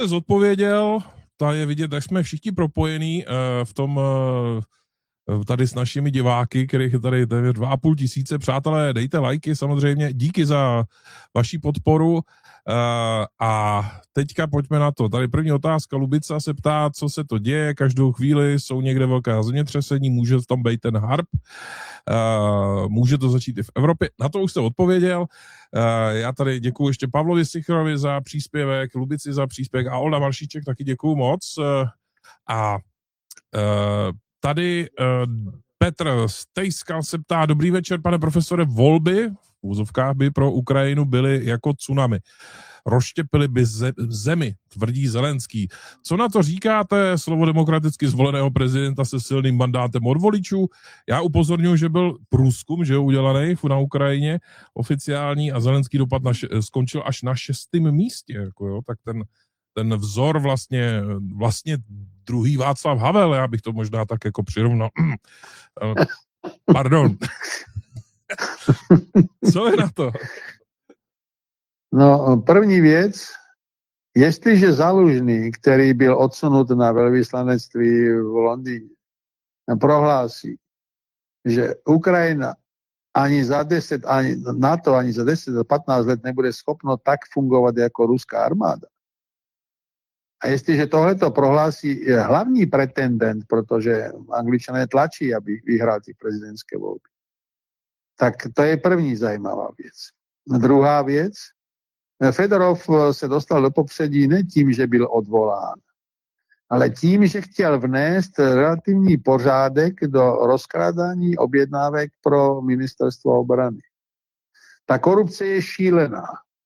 Zodpověděl, ta je vidět, jak jsme všichni propojení v tom tady s našimi diváky, kterých je tady 2,5 tisíce. Přátelé, dejte lajky samozřejmě, díky za vaši podporu a teďka pojďme na to. Tady první otázka, Lubica se ptá, co se to děje, každou chvíli jsou někde velká zemětřesení, může tam být ten harp, může to začít i v Evropě. Na to už jste odpověděl. Já tady děkuji ještě Pavlovi Sichrovi za příspěvek, Lubici za příspěvek a Olda Maršíček taky děkuji moc. A tady Petr Stejskal se ptá, dobrý večer, pane profesore, volby v úzovkách by pro Ukrajinu byly jako tsunami. Rozštěpili by zemi, tvrdí Zelenský. Co na to říkáte, slovo demokraticky zvoleného prezidenta se silným mandátem od voličů? Já upozorňuji, že byl průzkum, že je udělaný na Ukrajině oficiální a Zelenský dopad skončil až na 6. místě. Jako jo, tak ten vzor vlastně druhý Václav Havel, já bych to možná tak jako přirovnal. Pardon. Co je na to? No, první věc, jestliže Zalužný, který byl odsunut na velvyslanectví v Londýně, prohlásí, že Ukrajina ani za 10, ani NATO ani za 10 a 15 let nebude schopno tak fungovat jako ruská armáda. A jestliže tohleto prohlásí hlavní pretendent, protože Angličané tlačí, aby vyhrál ty prezidentské volby, tak to je první zajímavá věc. Druhá věc, Fedorov se dostal do popředí ne tím, že byl odvolán, ale tím, že chtěl vnést relativní pořádek do rozkrádání objednávek pro ministerstvo obrany. Ta korupce je šílená.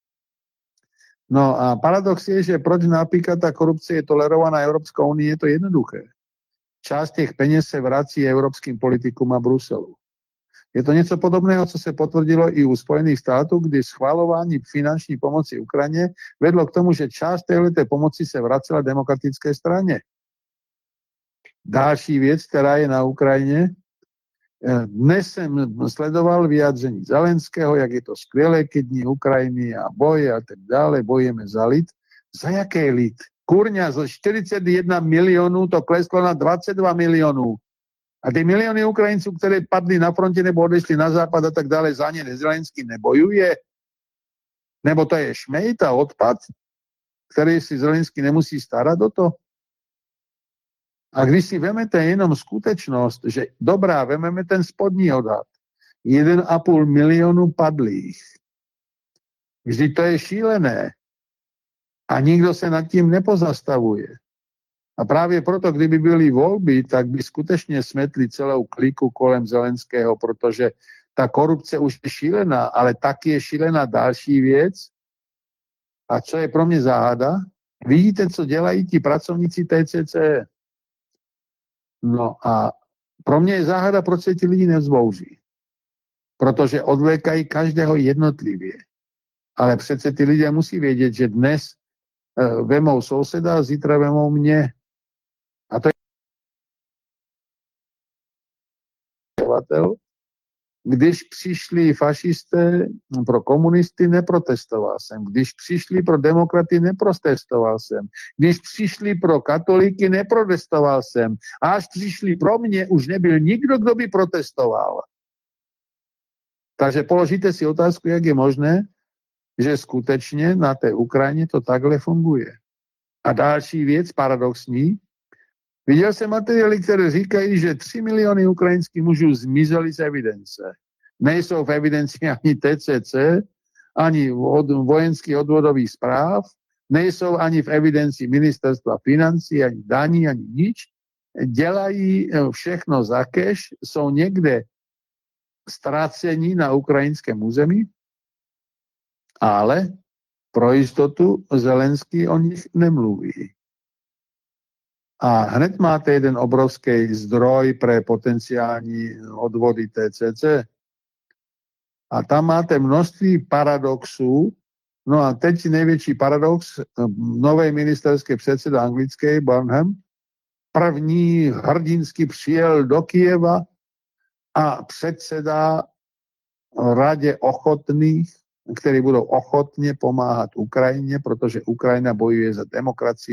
No a paradox je, že proč například ta korupce je tolerovaná Evropskou unii, je to jednoduché. Část těch peněz se vrací evropským politikům a Bruselu. Je to něco podobného, co se potvrdilo i u Spojených států, kdy schvalování finanční pomoci Ukrajině vedlo k tomu, že část této pomoci se vracela demokratické straně. Další věc, která je na Ukrajině, dnes jsem sledoval vyjádření Zelenského, jak je to skvělé, ke dní Ukrajiny a boje a tak dále, bojujeme za lid. Za jaké lid? Kurňa, zo 41 milionů to kleslo na 22 milionů. A ty miliony Ukrajinců, které padly na frontě nebo odešli na západ a tak dále, za ně Zelenský nebojuje? Nebo to je šmejt a odpad, který si Zelenský nemusí starat o to? A když si vemete jenom skutečnost, že dobrá, vememe ten spodní odhad, 1,5 milionu padlých. Vždyť to je šílené. A nikdo se nad tím nepozastavuje. A právě proto, kdyby byly volby, tak by skutečně smetli celou kliku kolem Zelenského, protože ta korupce už je šílená, ale taky je šílená další věc. A co je pro mě záhada? Vidíte, co dělají ti pracovníci TCC. No a pro mě je záhada, proč se ti lidi nevzbouří. Protože odvlékají každého jednotlivě. Ale přece ty lidé musí vědět, že dnes vemou souseda a zítra vemou mě. A to je když přišli fašisté pro komunisty, neprotestoval jsem. Když přišli pro demokraty, neprotestoval jsem. Když přišli pro katolíky, neprotestoval jsem. A až přišli pro mě, už nebyl nikdo, kdo by protestoval. Takže položíte si otázku, jak je možné, že skutečně na té Ukrajině to takhle funguje. A další věc, paradoxní, viděl jsem materiály, které říkají, že 3 miliony ukrajinských mužů zmizeli z evidence. Nejsou v evidenci ani TCC, ani vojenských odvodových zpráv, nejsou ani v evidenci ministerstva financí, ani daní, ani nič. Dělají všechno za cash, jsou někde ztracení na ukrajinském území, ale pro jistotu Zelenský o nich nemluví. A hned máte jeden obrovský zdroj pre potenciální odvody TCC. A tam máte množství paradoxů. No a teď největší paradox, nový ministerský předseda anglický, Burnham, první hrdinsky přijel do Kyjeva a předseda radě ochotných, kteří budou ochotně pomáhat Ukrajině, protože Ukrajina bojuje za demokracii